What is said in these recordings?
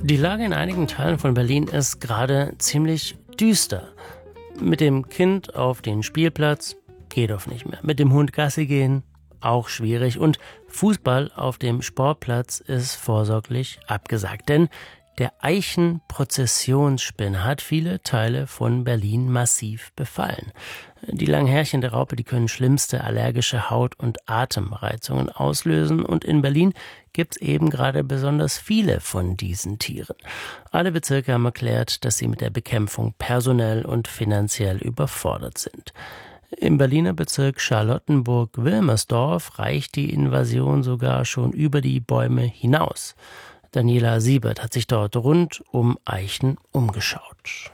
Die Lage in einigen Teilen von Berlin ist gerade ziemlich düster. Mit dem Kind auf den Spielplatz geht oft nicht mehr. Mit dem Hund Gassi gehen auch schwierig. Und Fußball auf dem Sportplatz ist vorsorglich abgesagt. Denn der Eichenprozessionsspinner hat viele Teile von Berlin massiv befallen. Die langen Härchen der Raupe, die können schlimmste allergische Haut- und Atemreizungen auslösen. Und in Berlin gibt es eben gerade besonders viele von diesen Tieren. Alle Bezirke haben erklärt, dass sie mit der Bekämpfung personell und finanziell überfordert sind. Im Berliner Bezirk Charlottenburg-Wilmersdorf reicht die Invasion sogar schon über die Bäume hinaus. Daniela Siebert hat sich dort rund um Eichen umgeschaut.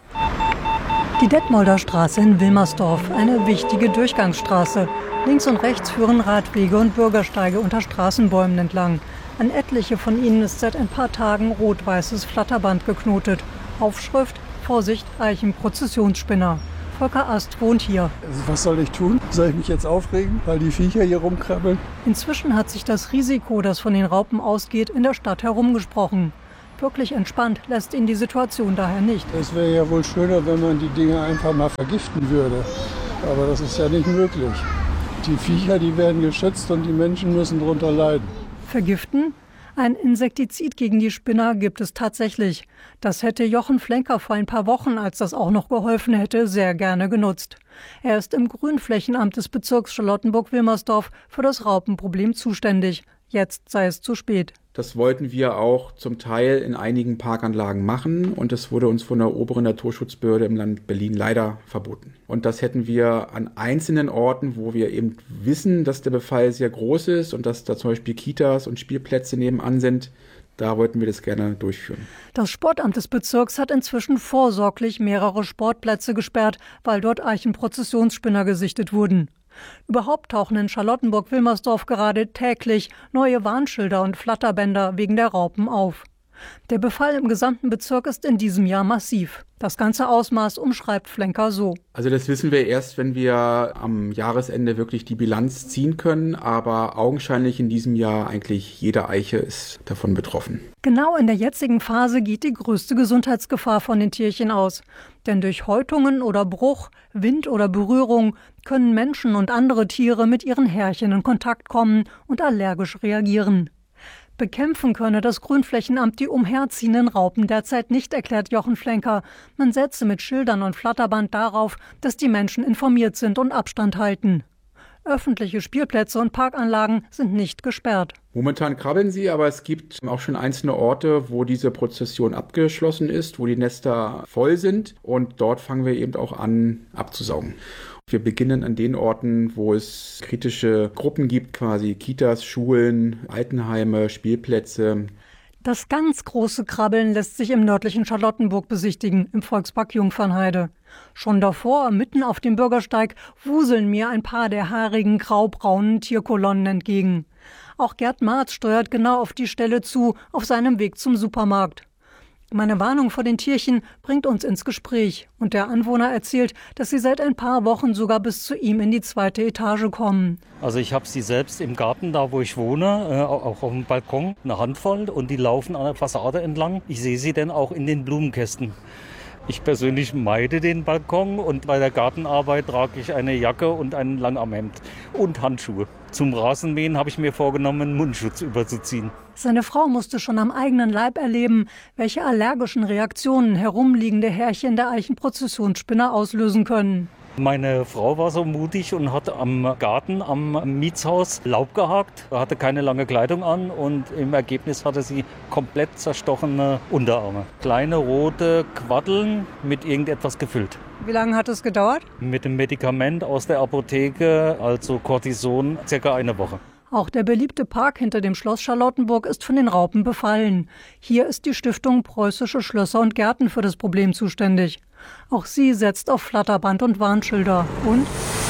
Die Detmolder Straße in Wilmersdorf, eine wichtige Durchgangsstraße. Links und rechts führen Radwege und Bürgersteige unter Straßenbäumen entlang. An etliche von ihnen ist seit ein paar Tagen rot-weißes Flatterband geknotet. Aufschrift: Vorsicht, Eichenprozessionsspinner. Volker Ast wohnt hier. Also was soll ich tun? Soll ich mich jetzt aufregen, weil die Viecher hier rumkrabbeln? Inzwischen hat sich das Risiko, das von den Raupen ausgeht, in der Stadt herumgesprochen. Wirklich entspannt lässt ihn die Situation daher nicht. Es wäre ja wohl schöner, wenn man die Dinge einfach mal vergiften würde. Aber das ist ja nicht möglich. Die Viecher, die werden geschützt und die Menschen müssen darunter leiden. Vergiften? Ein Insektizid gegen die Spinner gibt es tatsächlich. Das hätte Jochen Flenker vor ein paar Wochen, als das auch noch geholfen hätte, sehr gerne genutzt. Er ist im Grünflächenamt des Bezirks Charlottenburg-Wilmersdorf für das Raupenproblem zuständig. Jetzt sei es zu spät. Das wollten wir auch zum Teil in einigen Parkanlagen machen und das wurde uns von der oberen Naturschutzbehörde im Land Berlin leider verboten. Und das hätten wir an einzelnen Orten, wo wir eben wissen, dass der Befall sehr groß ist und dass da zum Beispiel Kitas und Spielplätze nebenan sind, da wollten wir das gerne durchführen. Das Sportamt des Bezirks hat inzwischen vorsorglich mehrere Sportplätze gesperrt, weil dort Eichenprozessionsspinner gesichtet wurden. Überhaupt tauchen in Charlottenburg-Wilmersdorf gerade täglich neue Warnschilder und Flatterbänder wegen der Raupen auf. Der Befall im gesamten Bezirk ist in diesem Jahr massiv. Das ganze Ausmaß umschreibt Flenker so. Also das wissen wir erst, wenn wir am Jahresende wirklich die Bilanz ziehen können. Aber augenscheinlich in diesem Jahr eigentlich jede Eiche ist davon betroffen. Genau in der jetzigen Phase geht die größte Gesundheitsgefahr von den Tierchen aus. Denn durch Häutungen oder Bruch, Wind oder Berührung können Menschen und andere Tiere mit ihren Härchen in Kontakt kommen und allergisch reagieren. Bekämpfen könne das Grünflächenamt die umherziehenden Raupen derzeit nicht, erklärt Jochen Flenker. Man setze mit Schildern und Flatterband darauf, dass die Menschen informiert sind und Abstand halten. Öffentliche Spielplätze und Parkanlagen sind nicht gesperrt. Momentan krabbeln sie, aber es gibt auch schon einzelne Orte, wo diese Prozession abgeschlossen ist, wo die Nester voll sind und dort fangen wir eben auch an abzusaugen. Wir beginnen an den Orten, wo es kritische Gruppen gibt, quasi Kitas, Schulen, Altenheime, Spielplätze. Das ganz große Krabbeln lässt sich im nördlichen Charlottenburg besichtigen, im Volkspark Jungfernheide. Schon davor, mitten auf dem Bürgersteig, wuseln mir ein paar der haarigen, graubraunen Tierkolonnen entgegen. Auch Gerd Marz steuert genau auf die Stelle zu, auf seinem Weg zum Supermarkt. Meine Warnung vor den Tierchen bringt uns ins Gespräch und der Anwohner erzählt, dass sie seit ein paar Wochen sogar bis zu ihm in die 2. Etage kommen. Also ich habe sie selbst im Garten, da wo ich wohne, auch auf dem Balkon, eine Handvoll und die laufen an der Fassade entlang. Ich sehe sie dann auch in den Blumenkästen. Ich persönlich meide den Balkon und bei der Gartenarbeit trage ich eine Jacke und ein Langarmhemd und Handschuhe. Zum Rasenmähen habe ich mir vorgenommen, einen Mundschutz überzuziehen. Seine Frau musste schon am eigenen Leib erleben, welche allergischen Reaktionen herumliegende Härchen der Eichenprozessionsspinner auslösen können. Meine Frau war so mutig und hat am Garten, am Mietshaus Laub gehakt, hatte keine lange Kleidung an und im Ergebnis hatte sie komplett zerstochene Unterarme. Kleine rote Quaddeln mit irgendetwas gefüllt. Wie lange hat es gedauert? Mit dem Medikament aus der Apotheke, also Cortison, circa eine Woche. Auch der beliebte Park hinter dem Schloss Charlottenburg ist von den Raupen befallen. Hier ist die Stiftung Preußische Schlösser und Gärten für das Problem zuständig. Auch sie setzt auf Flatterband und Warnschilder. Und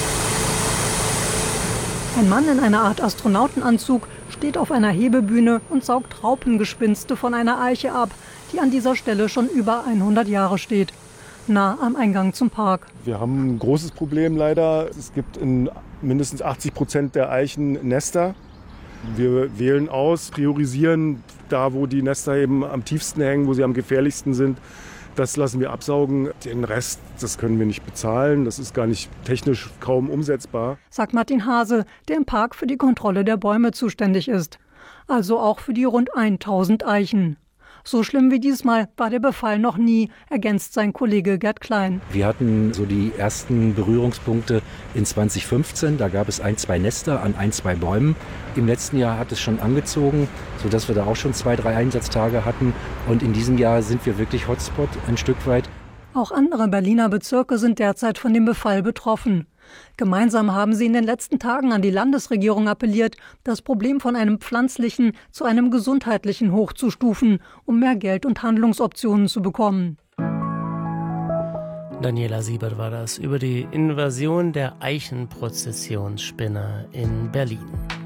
ein Mann in einer Art Astronautenanzug steht auf einer Hebebühne und saugt Raupengespinste von einer Eiche ab, die an dieser Stelle schon über 100 Jahre steht. Nah am Eingang zum Park. Wir haben ein großes Problem leider. Es gibt in mindestens 80% der Eichen Nester. Wir wählen aus, priorisieren da, wo die Nester eben am tiefsten hängen, wo sie am gefährlichsten sind. Das lassen wir absaugen. Den Rest, das können wir nicht bezahlen. Das ist gar nicht technisch kaum umsetzbar. Sagt Martin Hase, der im Park für die Kontrolle der Bäume zuständig ist. Also auch für die rund 1000 Eichen. So schlimm wie diesmal war der Befall noch nie, ergänzt sein Kollege Gerd Klein. Wir hatten so die ersten Berührungspunkte in 2015. Da gab es 2 Nester an 2 Bäumen. Im letzten Jahr hat es schon angezogen, sodass wir da auch schon 2, 3 Einsatztage hatten. Und in diesem Jahr sind wir wirklich Hotspot ein Stück weit. Auch andere Berliner Bezirke sind derzeit von dem Befall betroffen. Gemeinsam haben sie in den letzten Tagen an die Landesregierung appelliert, das Problem von einem pflanzlichen zu einem gesundheitlichen hochzustufen, um mehr Geld und Handlungsoptionen zu bekommen. Daniela Siebert war das über die Invasion der Eichenprozessionsspinner in Berlin.